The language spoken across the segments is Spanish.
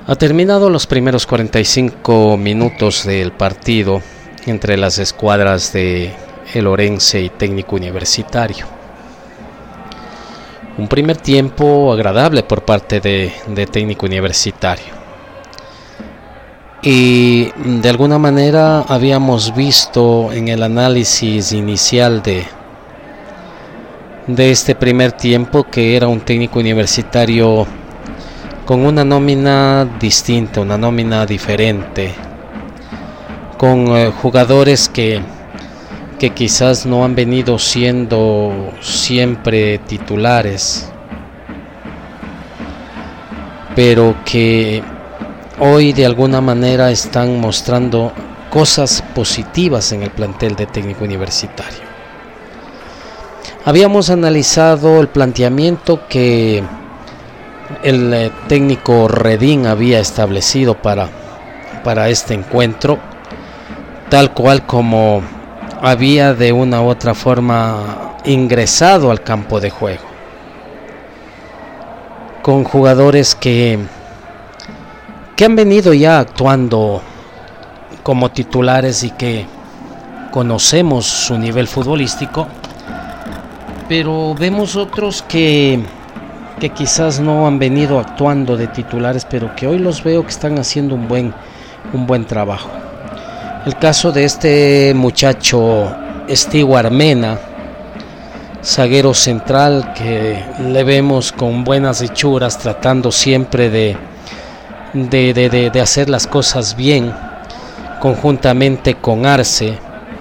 Ha terminado los primeros 45 minutos del partido entre las escuadras de el Orense y Técnico Universitario. Un primer tiempo agradable por parte de Técnico Universitario. Y de alguna manera habíamos visto en el análisis inicial de este primer tiempo que era un Técnico Universitario con una nómina distinta, una nómina diferente, con jugadores que quizás no han venido siendo siempre titulares, pero que hoy de alguna manera están mostrando cosas positivas en el plantel de Técnico Universitario. Habíamos analizado el planteamiento que el técnico Redín había establecido para este encuentro, tal cual como había de una u otra forma ingresado al campo de juego, con jugadores que han venido ya actuando como titulares y que conocemos su nivel futbolístico, pero vemos otros que quizás no han venido actuando de titulares, pero que hoy los veo que están haciendo un buen trabajo. El caso de este muchacho Stewart Mena, zaguero central, que le vemos con buenas hechuras, tratando siempre de hacer las cosas bien, conjuntamente con Arce.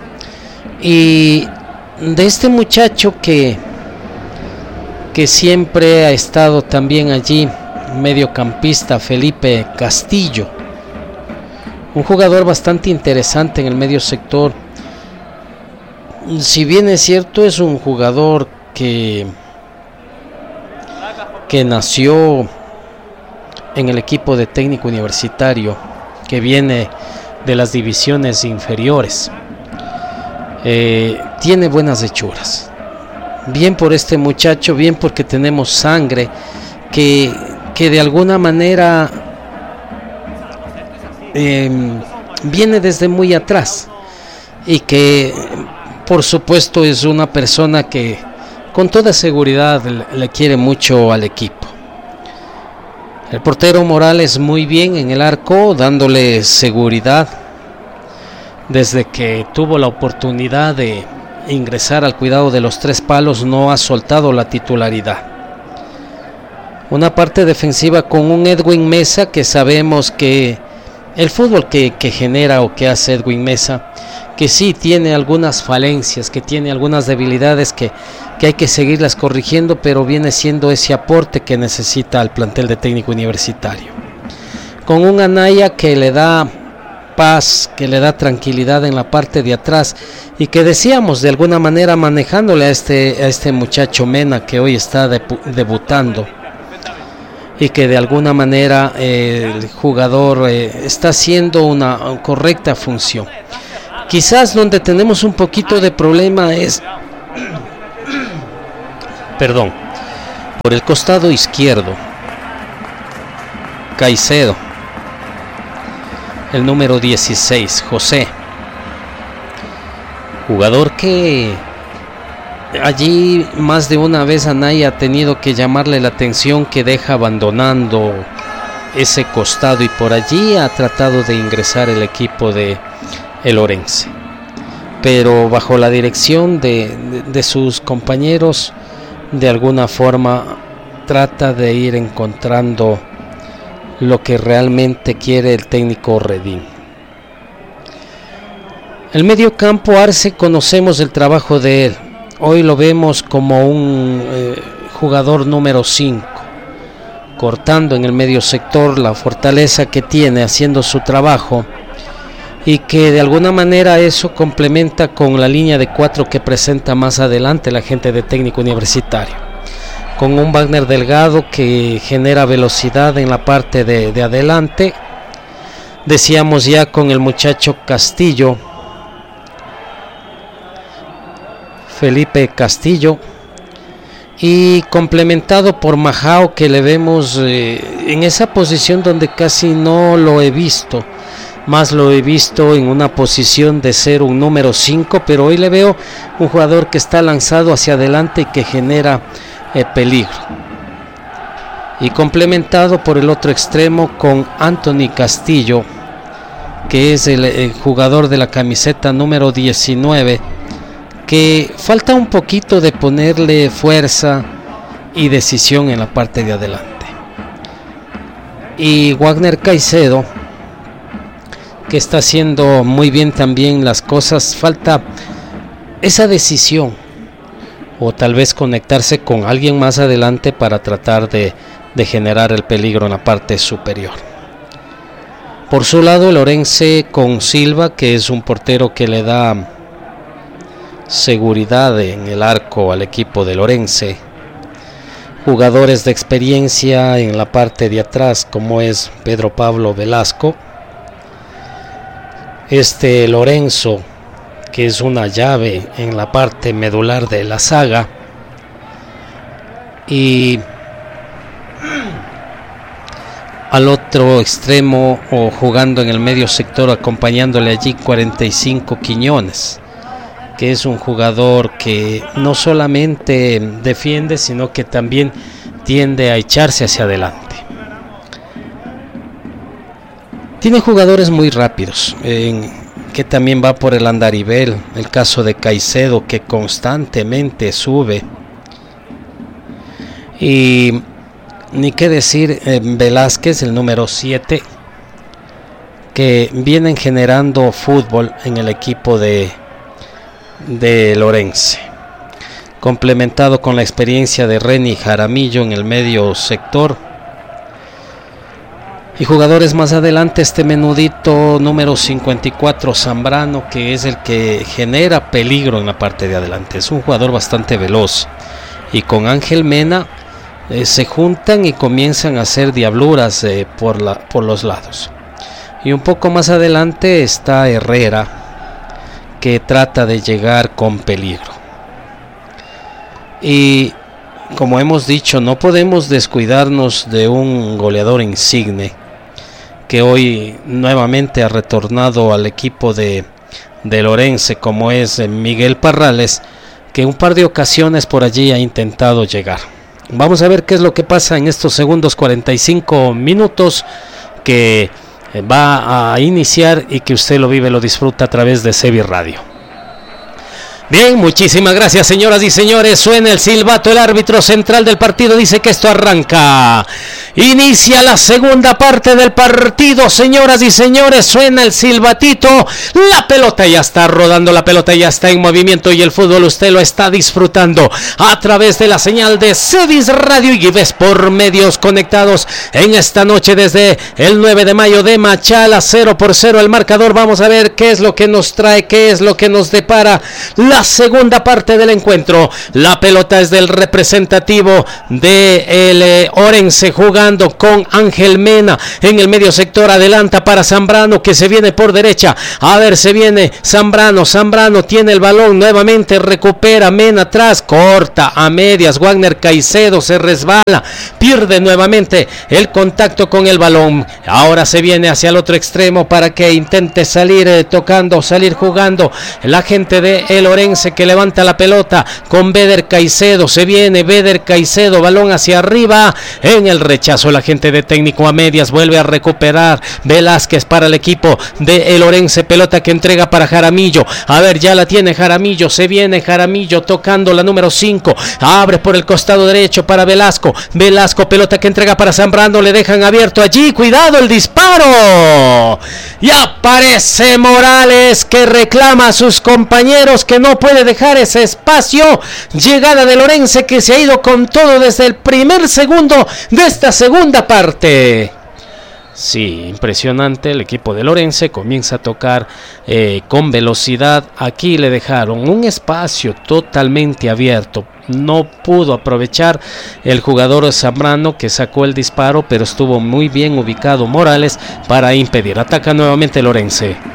Y de este muchacho que siempre ha estado también allí, mediocampista, Felipe Castillo, un jugador bastante interesante en el medio sector. Si bien es cierto, es un jugador que nació en el equipo de Técnico Universitario, que viene de las divisiones inferiores, tiene buenas hechuras. Bien por este muchacho, bien porque tenemos sangre que de alguna manera viene desde muy atrás, y que por supuesto es una persona que con toda seguridad le quiere mucho al equipo. El portero Morales muy bien en el arco, dándole seguridad desde que tuvo la oportunidad de ingresar al cuidado de los tres palos. No ha soltado la titularidad. Una parte defensiva con un Edwin Mesa, que sabemos que el fútbol que genera o que hace Edwin Mesa, que sí tiene algunas falencias, que tiene algunas debilidades que hay que seguirlas corrigiendo, pero viene siendo ese aporte que necesita el plantel de Técnico Universitario. Con un Anaya que le da paz, que le da tranquilidad en la parte de atrás, y que decíamos de alguna manera manejándole a este muchacho Mena, que hoy está debutando, y que de alguna manera el jugador está haciendo una correcta función. Quizás donde tenemos un poquito de problema es por el costado izquierdo. Caicedo, el número 16, José, jugador que allí más de una vez Anaya ha tenido que llamarle la atención, que deja abandonando ese costado, y por allí ha tratado de ingresar el equipo de el Orense, pero bajo la dirección de sus compañeros, de alguna forma trata de ir encontrando lo que realmente quiere el técnico Redín. El medio campo, Arce, conocemos el trabajo de él. Hoy lo vemos como un jugador número 5, cortando en el medio sector, la fortaleza que tiene haciendo su trabajo, y que de alguna manera eso complementa con la línea de 4 que presenta más adelante la gente de Técnico Universitario, con un Wagner Delgado que genera velocidad en la parte de adelante. Decíamos ya con el muchacho Castillo, Felipe Castillo, y complementado por Majao, que le vemos en esa posición donde casi no lo he visto, más lo he visto en una posición de ser un número 5, pero hoy le veo un jugador que está lanzado hacia adelante y que genera peligro, y complementado por el otro extremo con Anthony Castillo, que es el jugador de la camiseta número 19, que falta un poquito de ponerle fuerza y decisión en la parte de adelante. Y Wagner Caicedo, que está haciendo muy bien también las cosas, falta esa decisión, o tal vez conectarse con alguien más adelante para tratar de generar el peligro en la parte superior. Por su lado, el Orense con Silva, que es un portero que le da seguridad en el arco al equipo del Orense. Jugadores de experiencia en la parte de atrás, como es Pedro Pablo Velasco. Lorenzo, que es una llave en la parte medular de la saga. Y al otro extremo, o jugando en el medio sector, acompañándole allí 45 Quiñones, que es un jugador que no solamente defiende, sino que también tiende a echarse hacia adelante. Tiene jugadores muy rápidos, que también va por el andarivel. El caso de Caicedo, que constantemente sube. Y ni qué decir, Velázquez, el número 7, que vienen generando fútbol en el equipo de Orense, complementado con la experiencia de Reni Jaramillo en el medio sector, y jugadores más adelante, menudito número 54 Zambrano, que es el que genera peligro en la parte de adelante. Es un jugador bastante veloz, y con Ángel Mena se juntan y comienzan a hacer diabluras por los lados. Y un poco más adelante está Herrera, que trata de llegar con peligro. Y como hemos dicho, no podemos descuidarnos de un goleador insigne, que hoy nuevamente ha retornado al equipo de Orense, como es Miguel Parrales, que un par de ocasiones por allí ha intentado llegar. Vamos a ver qué es lo que pasa en estos segundos 45 minutos que va a iniciar, y que usted lo vive, lo disfruta a través de Sevi Radio. Bien, muchísimas gracias, señoras y señores. Suena el silbato, el árbitro central del partido dice que esto arranca. Inicia la segunda parte del partido, señoras y señores. Suena el silbatito, la pelota ya está rodando, la pelota ya está en movimiento, y el fútbol usted lo está disfrutando a través de la señal de Cedis Radio y ves por medios conectados en esta noche desde el 9 de mayo de Machala. 0-0 el marcador. Vamos a ver qué es lo que nos trae, qué es lo que nos depara la segunda parte del encuentro. La pelota es del representativo de Orense, jugando con Ángel Mena en el medio sector. Adelanta para Zambrano, que se viene por derecha. A ver, se viene Zambrano tiene el balón nuevamente, recupera Mena atrás, corta a medias. Wagner Caicedo se resbala, pierde nuevamente el contacto con el balón. Ahora se viene hacia el otro extremo para que intente salir salir jugando la gente de el Orense, que levanta la pelota con Beder Caicedo. Se viene Beder Caicedo, balón hacia arriba, en el rechazo la gente de técnico a medias. Vuelve a recuperar Velázquez para el equipo de el Orense, pelota que entrega para Jaramillo. A ver, ya la tiene Jaramillo, se viene Jaramillo tocando la número 5, abre por el costado derecho para Velasco, pelota que entrega para Zambrano, le dejan abierto allí, cuidado el disparo, y aparece Morales, que reclama a sus compañeros, que no puede dejar ese espacio. Llegada del Orense, que se ha ido con todo desde el primer segundo de esta segunda parte. Sí, impresionante. El equipo de Orense comienza a tocar con velocidad. Aquí le dejaron un espacio totalmente abierto. No pudo aprovechar el jugador Zambrano, que sacó el disparo, pero estuvo muy bien ubicado Morales para impedir. Ataca nuevamente el Orense.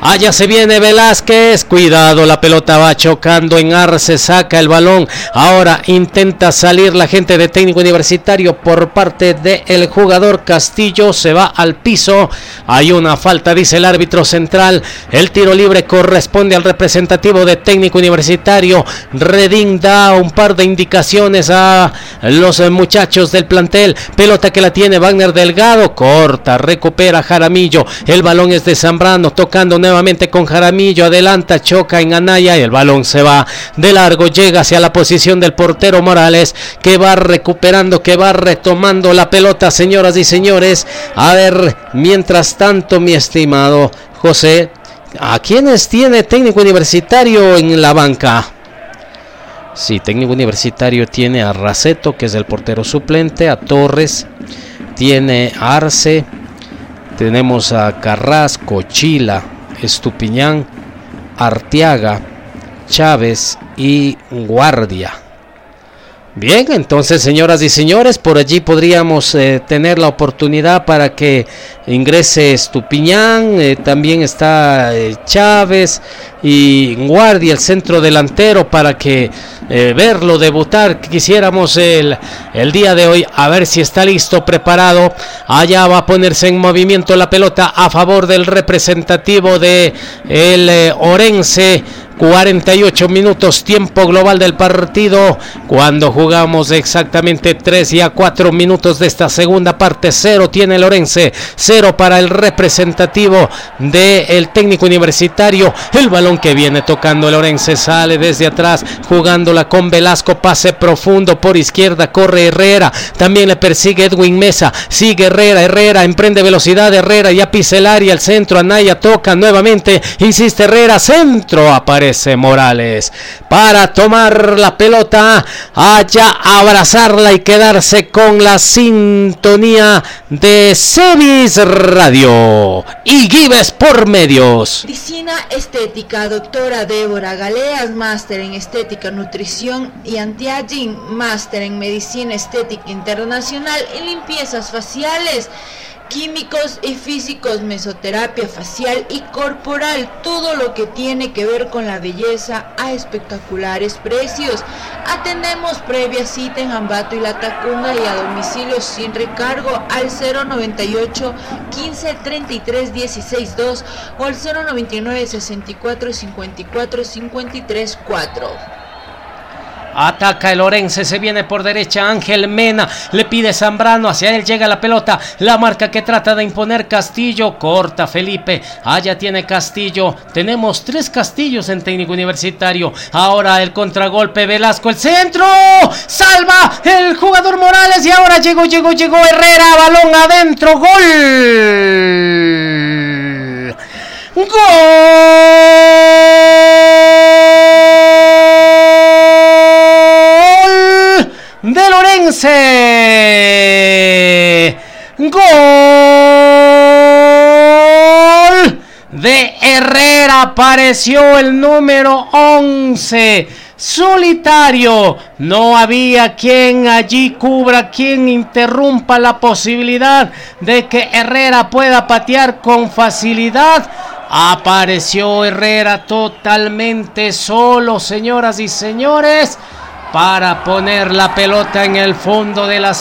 Allá se viene Velázquez, cuidado, la pelota va chocando en Arce, saca el balón, ahora intenta salir la gente de Técnico Universitario por parte del jugador Castillo, se va al piso, hay una falta, dice el árbitro central, el tiro libre corresponde al representativo de Técnico Universitario. Redín da un par de indicaciones a los muchachos del plantel, pelota que la tiene Wagner Delgado, corta, recupera Jaramillo, el balón es de Zambrano, tocando nuevamente con Jaramillo, adelanta, choca en Anaya y el balón se va de largo, llega hacia la posición del portero Morales, que va recuperando, que va retomando la pelota, señoras y señores. A ver, mientras tanto, mi estimado José, ¿a quiénes tiene Técnico Universitario en la banca? Sí, Técnico Universitario tiene a Raceto, que es el portero suplente, a Torres, tiene a Arce, tenemos a Carrasco, Chila, Estupiñán, Arteaga, Chávez y Guardia. Bien, entonces, señoras y señores, por allí podríamos tener la oportunidad para que ingrese Estupiñán, también está Chávez y Guardia, el centro delantero, para que verlo debutar. Quisiéramos el día de hoy, a ver si está listo, preparado. Allá va a ponerse en movimiento la pelota a favor del representativo de el Orense. 48 minutos, tiempo global del partido, cuando jugamos exactamente 3 y a 4 minutos de esta segunda parte. 0 tiene el Orense, 0 para el representativo del Técnico Universitario. El balón que viene tocando el Orense sale desde atrás, jugándola con Velasco, pase profundo por izquierda, corre Herrera, también le persigue Edwin Mesa, sigue Herrera emprende velocidad, Herrera ya pisa el área, el centro, Anaya toca nuevamente, insiste Herrera, centro, aparece Morales para tomar la pelota, allá abrazarla y quedarse con la sintonía de Sevis Radio y Gives por medios. Medicina Estética, doctora Débora Galeas, máster en Estética, Nutrición y Anti-Aging, máster en Medicina Estética Internacional y limpiezas faciales, químicos y físicos, mesoterapia facial y corporal, todo lo que tiene que ver con la belleza a espectaculares precios. Atendemos previa cita en Ambato y La Tacunga y a domicilio sin recargo al 098 15 33 16 2 o al 099 64 54 53 4. Ataca el Orense, se viene por derecha Ángel Mena, le pide Zambrano, hacia él llega la pelota, la marca que trata de imponer Castillo, corta Felipe, allá tiene Castillo, tenemos 3 Castillos en Técnico Universitario, ahora el contragolpe, Velasco, el centro, salva el jugador Morales y ahora llegó Herrera, balón adentro, gol del Orense, gol de Herrera, apareció el número 11, solitario, no había quien allí cubra, quien interrumpa la posibilidad de que Herrera pueda patear con facilidad. Apareció Herrera totalmente solo, señoras y señores, para poner la pelota en el fondo de la